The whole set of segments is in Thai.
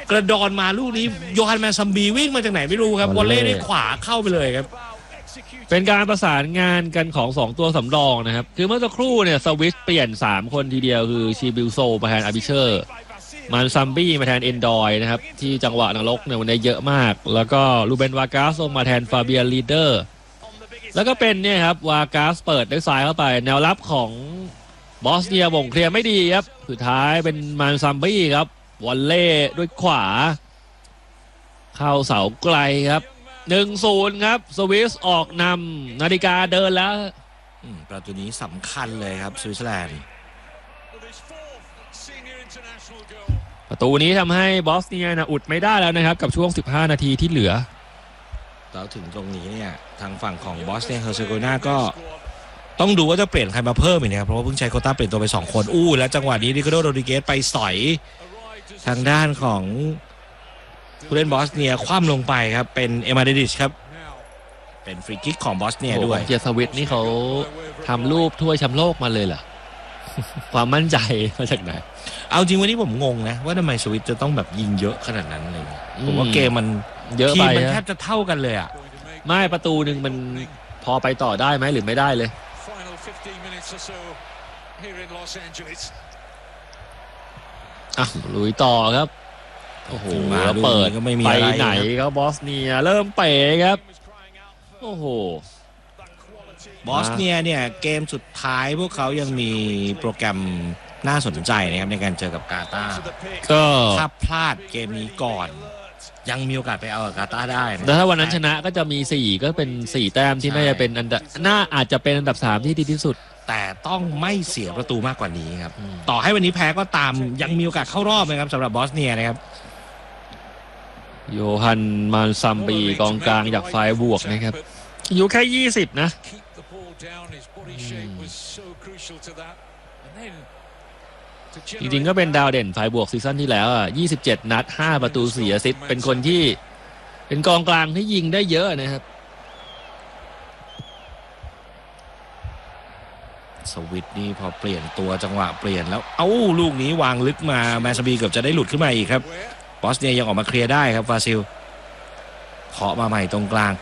กระดอนมาลูกนี้โยฮันแมนซัมบีวิ่งมาจากไหนไม่รู้ครับวอลเล่ได้ขวาเข้าไปเลยครับเป็นการประสานงานกันของ2ตัวสำรองนะครับคือเมื่อสักครู่เนี่ยสวิชเปลี่ยน3คนทีเดียวคือชีบิลโซมาแทนอาบิเชอร์มันซัมบี้มาแทนเอนดอยนะครับที่จังหวะนรกเนี่ยวันนี้เยอะมากแล้วก็ลูเบนวากาสลงมาแทนฟาเบียนลีเดอร์แล้วก็เป็นเนี่ยครับวากาสเปิดด้วยซ้ายเข้าไปแนวรับของบอสเนียบ่งเคลียร์ไม่ดีครับสุดท้ายเป็นมันซัมบี้ครับวอลเล่ด้วยขวาเข้าเสาไกลครับ 1-0 ครับสวิสออกนำนาฬิกาเดินแล้วประตูนี้สำคัญเลยครับสวิตเซอร์แลนด์ประตูนี้ทำให้บอสเนียอุดไม่ได้แล้วนะครับกับช่วง15นาทีที่เหลือแล้วถึงตรงนี้เนี่ยทางฝั่งของบอสเนียเฮอร์เซโกนาก็ต้องดูว่าจะเปลี่ยนใครมาเพิ่มอีกนะครับเพราะว่าเพิ่งใช้โควต้าเปลี่ยนตัวไป2คนแล้วจังหวะนี้ริคาร์โด โรดริเกสไปสอยทางด้านของผู้เล่นบอสเนียคว่ำลงไปครับเป็นเอมาเดดิชครับเป็นฟรีคิกของบอสเนียด้วยเจสวิตนี่เขาทำรูปถ้วยแชมป์โลกมาเลยเหรอ ความมั่นใจมาจากไหนเอาจริงวันนี้ผมงงนะว่าทำไมสวิตจะต้องแบบยิงเยอะขนาดนั้นเลยผมว่าเกมมันเยอะไปทีมมันแทบจะเท่ากันเลยอ่ะไม่ประตูหนึ่งมันพอไปต่อได้ไหมหรือไม่ได้เลยลุยต่อครับโอ้โหเปิดไปไหนครับบอสเนียเริ่มเป๋ครับโอ้โหบอสเนียเนี่ยเกมสุดท้ายพวกเขายังมีโปรแกรมน่าสนใจนะครับในการเจอกับกาตาร์ก็ถ้าพลาดเกมนี้ก่อนยังมีโอกาสไปเอากับกาตาร์ได้แต่ถ้าวันนั้นชนะก็จะมี4ก็เป็น4แต้มที่น่าจะเป็นอันดับอาจจะเป็นอันดับ3ที่ดีที่สุดแต่ต้องไม่เสียประตูมากกว่านี้ครับต่อให้วันนี้แพ้ก็ตามยังมีโอกาสเข้ารอบนะครับสำหรับบอสเนียนะครับโยฮันมันซัมบีกองกลางจากฝ่ายบวกนะครับอยู่แค่20นะจริงๆก็เป็นดาวเด่นฝ่ายบวกซีซั่นที่แล้ว27นัด5ประตู4แอสซิสต์เป็นคนที่เป็นกองกลางที่ยิงได้เยอะนะครับสวิตนี่พอเปลี่ยนตัวจังหวะเปลี่ยนแล้วลูกนี้วางลึกมาแมนซาบีเกือบจะได้หลุดขึ้นมาอีกครับบอสเนียยังออกมาเคลียร์ได้ครับฟาซิลเคาะมาใหม่ตรงกลาง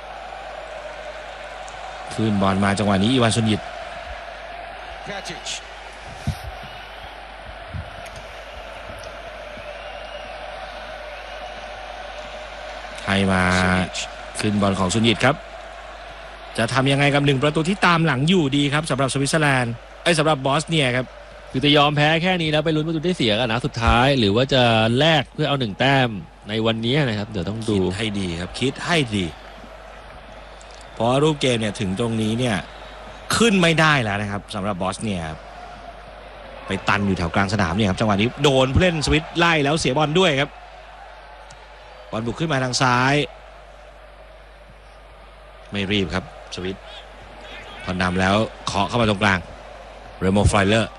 คืนบอลมาจังหวะนี้อีวานซุนยิตให้มาคืนบอลของซุนยิตครับจะทำยังไงกับ1ประตูที่ตามหลังอยู่ดีครับสำหรับสวิตเซอร์แลนด์สำหรับบอสเนียครับคือจะยอมแพ้แค่นี้แล้วไปลุ้นประตูได้เสียกันนะสุดท้ายหรือว่าจะแลกเพื่อเอา1แต้มในวันนี้นะครับเดี๋ยวต้องดูให้ดีครับคิดให้ดีเพราะรูปเกมเนี่ยถึงตรงนี้เนี่ยขึ้นไม่ได้แล้วนะครับสำหรับบอสเนียไปตันอยู่แถวกลางสนามเนี่ยครับจังหวะนี้โดนผู้เล่นสวิตไล่แล้วเสียบอลด้วยครับบอลบุกขึ้นมาทางซ้ายไม่รีบครับสวิตพอนำแล้วเคาะเข้ามาตรงกลางเรโมไฟเลอร์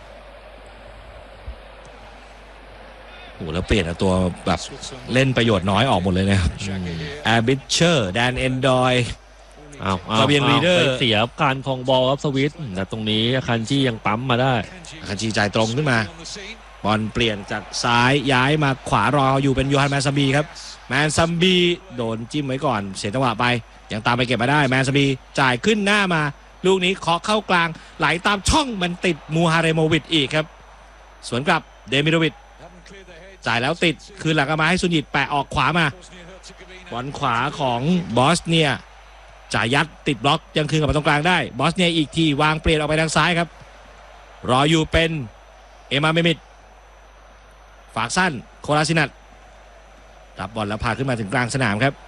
แล้วเปลี่ยนตัวแบบเล่นประโยชน์น้อยออกหมดเลยนะครับแอร์บิชเชอร์แดนเอนดอยฟาเบียนลีเดอร์เสียการครองบอลครับสวิตแต่ตรงนี้คันจี้ยังปั๊มมาได้คันจี้จ่ายตรงขึ้นมาบอลเปลี่ยนจากซ้ายย้ายมาขวารออยู่เป็นโยฮันแมนซัมบีครับแมนซัมบีโดนจิ้มไว้ก่อนเสียจังหวะไปยังตามไปเก็บมาได้แมนซัมบีจ่ายขึ้นหน้ามาลูกนี้เคาะเข้ากลางไหลตามช่องมันติดมูฮาเรโมวิชอีกครับสวนกลับเดมิโรวิชจ่ายแล้วติดคืนหลังมาให้ซุนยิตแปะออกขวามาบอลขวาของบอสเนียจ่ายยัดติดบล็อกยังคืนกลับมาตรงกลางได้บอสเนียอีกทีวางเปลี่ยนออกไปทางซ้ายครับรออยู่เป็นเอมาเมมิดฝากสั้นโคลาซินัทรับบอลแล้วพาขึ้นมาถึงกลางสนามครับ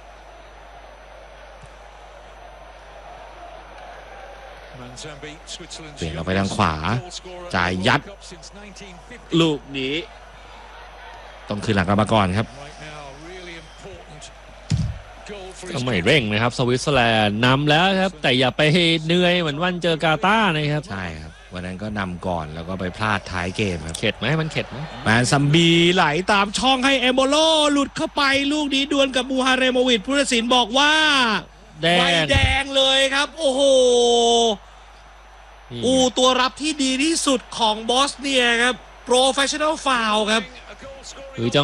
เปลี่ยนออกไปทางขวาจ่ายยัดลูกนี้ต้องคืนหลังกลับมาก่อนครับก็ไม่เร่งนะครับสวิตเซอร์แลนด์นำแล้วครับแต่อย่าไปเหนื่อยเหมือนวันเจอกาตาร์นะครับใช่ครับวันนั้นก็นำก่อนแล้วก็ไปพลาดท้ายเกมครับเข็ดไหมมันเข็ดไหมแมนซัมบีไหลตามช่องให้เอโมโลหลุดเข้าไปลูกนี้ดวลกับมูฮาเรโมวิชผู้ตัดสินบอกว่าใบแดงเลยครับโอ้โหตัวรับที่ดีที่สุดของบอสเนียครับโปรเฟชชั่นอลฟาวล์ครับ